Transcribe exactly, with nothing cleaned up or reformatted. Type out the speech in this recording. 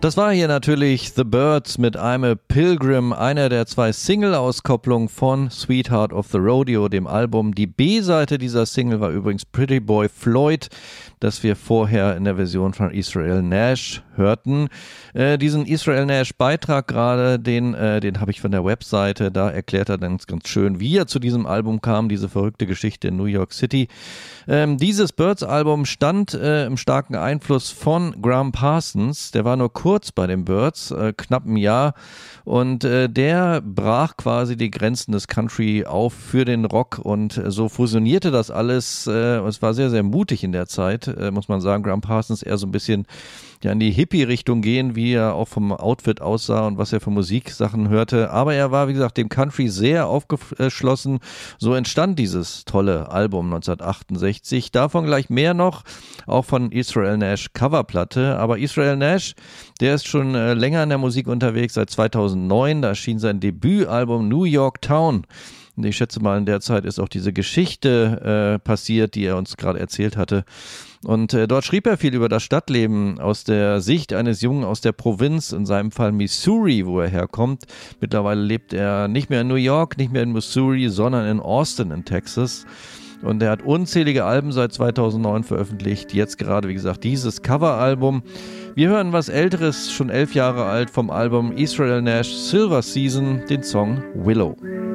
Das war hier natürlich The Byrds mit I'm a Pilgrim, einer der zwei Single-Auskopplungen von Sweetheart of the Rodeo, dem Album. Die B-Seite dieser Single war übrigens Pretty Boy Floyd, das wir vorher in der Version von Israel Nash hörten. Äh, diesen Israel Nash-Beitrag gerade, den, äh, den habe ich von der Webseite, da erklärt er dann ganz schön, wie er zu diesem Album kam, diese verrückte Geschichte in New York City. Ähm, dieses Byrds-Album stand äh, im starken Einfluss von Graham Parsons, der war nur kurz bei den Byrds, äh, knapp ein Jahr, und äh, der brach quasi die Grenzen des Country auf für den Rock, und äh, so fusionierte das alles. Äh, es war sehr, sehr mutig in der Zeit, äh, muss man sagen. Graham Parsons eher so ein bisschen ja in die Hippie-Richtung gehen, wie er auch vom Outfit aussah und was er für Musiksachen hörte. Aber er war, wie gesagt, dem Country sehr aufgeschlossen. So entstand dieses tolle Album neunzehnhundertachtundsechzig. Davon gleich mehr noch, auch von Israel Nash Coverplatte. Aber Israel Nash, der ist schon äh, länger in der Musik unterwegs, seit zweitausendneun. Da erschien sein Debütalbum New York Town. Und ich schätze mal, in der Zeit ist auch diese Geschichte äh, passiert, die er uns gerade erzählt hatte. Und äh, dort schrieb er viel über das Stadtleben aus der Sicht eines Jungen aus der Provinz, in seinem Fall Missouri, wo er herkommt. Mittlerweile lebt er nicht mehr in New York, nicht mehr in Missouri, sondern in Austin in Texas. Und er hat unzählige Alben seit zweitausendneun veröffentlicht. Jetzt gerade, wie gesagt, dieses Coveralbum. Wir hören was Älteres, schon elf Jahre alt, vom Album Israel Nash Silver Season, den Song Willow.